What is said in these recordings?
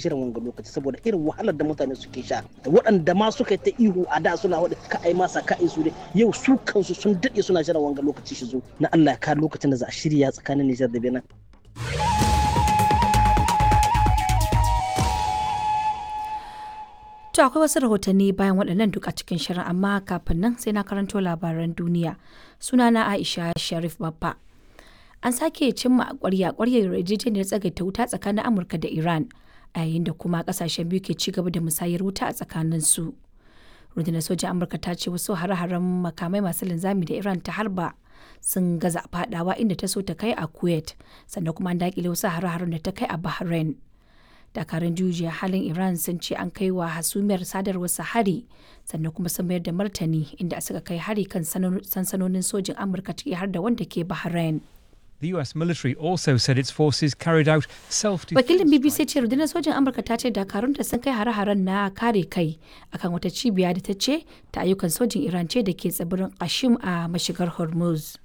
jiran wanga lokaci saboda irin wahalar da mutane suke sha da waɗanda ma suka yi ta ihu a da suna waɗanda ka ai masa ka su dai yau su kansu sun daɗe suna jiran wanga lokaci shi zo na Allah ya kawo lokacin da za a shirya tsakanin Nijar da Benin. To akwai wasu rahotanni bayan waɗannan duk a cikin shirin amma kafin nan sai na karanto labaran duniya. Sunana Aisha Sharif Baffa. An sake cimma ƙwarya yarjejeniyar tsagaita wuta tsakanin Amurka da Iran a yayin da kuma ƙasashen biyu ke ci gaba da musayar wuta a tsakanin su. Rundunar sojan Amurka ta ce wasu hare-haren makamai masu linzami da Iran ta harba sun gaza fadawa inda ta so ta kai a Kuwait sannan kuma an daƙile wasu hare-haren da ta kai a Bahrain. Dakarun jujiya halin Iran sun ce an kai wa hasumiyar sadarwar hari sannan kuma sun mayar da martani inda suka kai hari kan sansanonin sojin Amurka ciki har da wanda ke Bahrain. The US military also said its forces carried out self-defense. Wakilin BBC ce rundunar sojin Amurka ta ce dakarunta sun kai hare-haren na kare kai akan wata cibiya da ta ce ta ayyukan sojin Iran ce da ke tsibirin Qashim a mashigar Hormuz.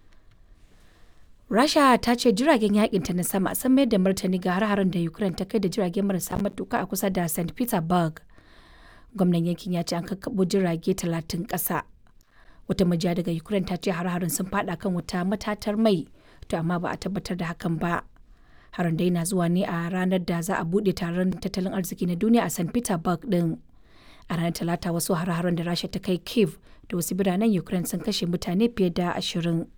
Rasha ta ce jiragen yakinta na sama sun mayar da martani ga har-haren da Ukraine ta kai da jiragen marasa matuka a kusa da St. Petersburg. Gwamnan yankin ya ce an kakkaɓo jirage 30 ƙasa. Wata majiya daga Ukraine ta ce har-haren sun fada kan wata matatar mai, to amma ba a tabbatar da hakan ba. Harin dai na zuwa ne a ranar da za a buɗe taron tattalin arziki na duniya a St. Petersburg din. A ranar Talata wasu har-haren da Rasha ta kai Kyiv da wasu biranen Ukraine sun kashe mutane fiye da 20.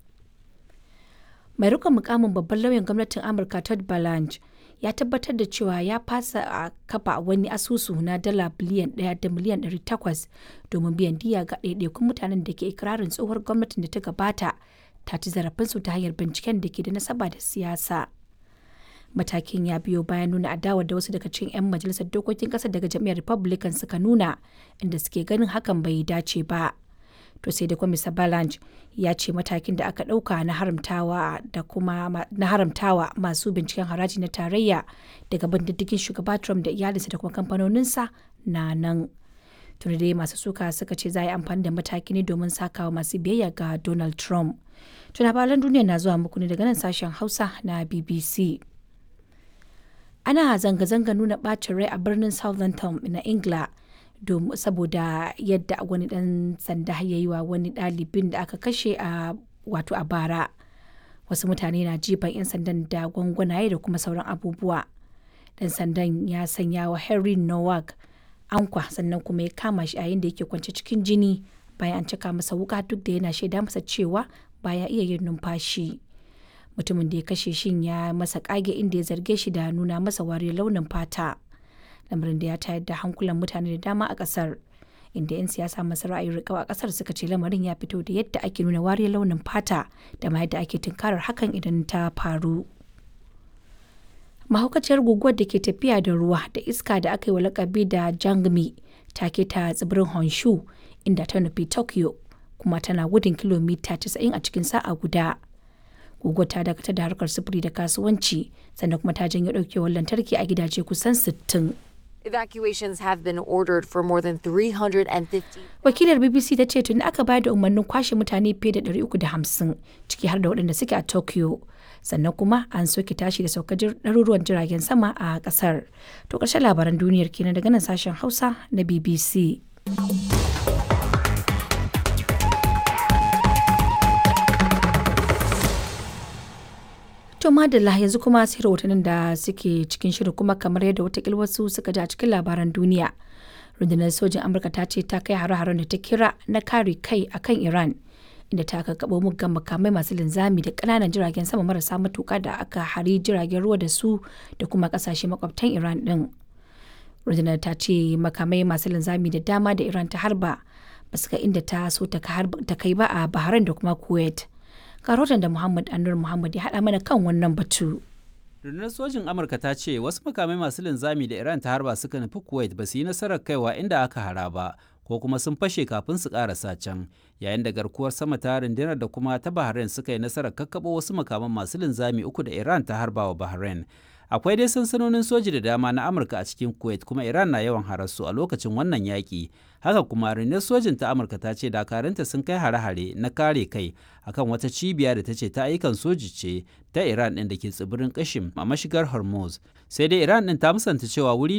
Mai rikon mukamin babban lauyan gwamnatin Amurka Todd Blanche ya tabbatar da cewa ya fasa a kafa wani asusu na dala biliyan 1 da miliyan 800 domin biyan diya ga ɗaiɗaikun mutanen da ke ikirarin tsohuwar gwamnatin da ta gabata ta ci zarafinsu ta hanyar binciken da ke da nasaba da siyasa. Matakin ya biyo bayan nuna adawa da wasu daga cikin 'yan majalisar dokokin ƙasar daga jam'iyyar Republican suka nuna inda suke ganin hakan bai dace ba. To sai da kwamisa Balanch ya ce matakin da aka ɗauka na haramtawa masu binciken haraji na tarayya daga bandiddigin shugaba Trump da iyalinsa da kuma kamfanoninsa na nan. Tuni dai masu suka suka ce za a yi amfani da mataki ne domin sakawa masu biyayya ga Donald Trump. Labaran duniya na zuwa muku ne daga nan sashen Hausa na BBC. Ana zanga-zanga nuna ɓacin rai a birnin Southampton na Ingila saboda yadda wani dan sanda ya yi wa wani ɗalibin da aka kashe a bara. Wasu mutane na jifan 'yan sandan da gwangwanaye da kuma sauran abubuwa. Dan sandan ya sanya wa Henry Nowak ankwa sannan kuma ya kama shi yayin da yake kwance cikin jini bayan an cika masa wuka duk da yana shaida masa cewa baya iya yin numfashi. Mutumin da ya kashe shin ya masa kage inda ya zarge shi da nuna masa wariyar launin fata. Lamarin da ya tayar da hankulan mutane da dama a kasar, inda 'yan siyasa masu ra'ayin riƙau a kasar suka ce lamarin ya fito da yadda ake nuna wariyar launin fata da ma yadda ake tunkarar hakan idan ta faru. Mahaukaciyar guguwar da ke tafiya da ruwa da iska da aka yi wa lakabi da Jangmi ta keta tsibirin Honshu inda ta nufi Tokyo kuma tana gudun kilomita 90 a cikin sa'a guda. Guguwar ta dakatar da harkar sufuri da kasuwanci sannan kuma ta janyo ɗaukewar lantarki a gidaje kusan 60. Evacuations have been ordered for more than 350. Wakilar BBC ta ce tuni aka bayar da umarnin kwashe mutane fiye da 350 ciki har da waɗanda suke a Tokyo. Sannan kuma an soke tashi da saukar ɗaruruwan jiragen sama a ƙasar. To ƙarshen labaran duniyar kenan daga nan sashen Hausa na BBC. To madalla yanzu kuma sai rahotannin da suke cikin shirin kuma kamar yadda watakil wasu suka ji a cikin labaran duniya. Rundunar sojin Amurka ta ce ta kai hare-haren da ta kira na kare kai akan Iran inda ta kakkaɓo muggan makamai masu linzami da ƙananan jiragen sama marasa matuƙa da aka hari jiragen ruwa da su da kuma ƙasashe makwabtan Iran ɗin. Rundunar ta ce makamai masu linzami da dama da Iran ta harba ba su ga inda ta so ta kai ba a Bahrain da kuma Kuwait. Karotan da Muhammad Anur Muhammad ya haɗa mana kan wannan batu. Rundunar sojin Amurka ta ce wasu makamai masu linzami da Iran ta harba suka nufi Kuwait ba su yi nasarar kaiwa inda aka hara ba ko kuma sun fashe kafin su karasa can, yayin da garkuwar sama ta rundunar da kuma ta Bahrain suka yi nasarar kakkaɓo wasu makaman masu linzami uku da Iran ta harba wa Bahrain. Akwai dai sansanonin soji da dama na Amurka a cikin Kuwait kuma Iran na yawan hararsu a lokacin wannan yaƙi. Haka kuma rundunar sojin ta Amurka ta ce dakarunta sun kai hare-hare na kare kai akan wata cibiya da ta ce ta ayyukan soji ce ta Iran ɗin da ke tsibirin Qashim a mashigar Hormuz. Sai dai Iran ɗin ta musanta cewa wuri